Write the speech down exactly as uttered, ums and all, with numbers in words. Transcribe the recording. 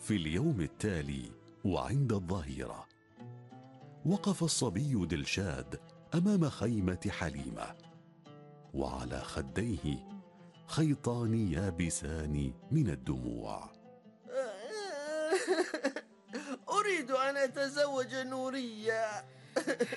في اليوم التالي وعند الظهيرة وقف الصبي دلشاد أمام خيمة حليمة، وعلى خديه خيطان يابسان من الدموع. أريد أن أتزوج نورية.